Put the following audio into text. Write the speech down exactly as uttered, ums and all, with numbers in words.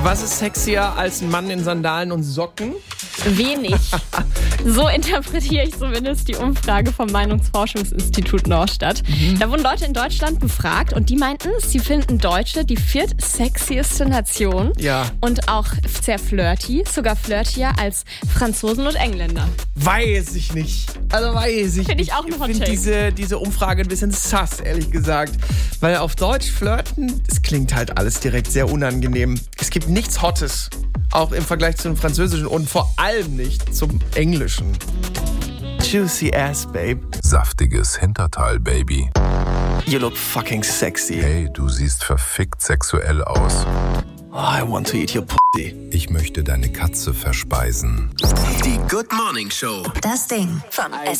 Was ist sexier als ein Mann in Sandalen und Socken? Wenig. So interpretiere ich zumindest die Umfrage vom Meinungsforschungsinstitut Norstadt. Mhm. Da wurden Leute in Deutschland befragt und die meinten, sie finden Deutsche die viertsexieste Nation. Ja. Und auch sehr flirty, sogar flirtier als Franzosen und Engländer. Weiß ich nicht. Also weiß ich Finde ich nicht. auch ein Ich Hot finde Take. diese, diese Umfrage ein bisschen sass, ehrlich gesagt. Weil auf Deutsch flirten, das klingt halt alles direkt sehr unangenehm. Es gibt nichts Hottes. Auch im Vergleich zum Französischen und vor allem nicht zum Englischen. Juicy ass, babe. Saftiges Hinterteil, Baby. You look fucking sexy. Hey, du siehst verfickt sexuell aus. Oh, I want to eat your pussy. Ich möchte deine Katze verspeisen. Die Good Morning Show. Das Ding von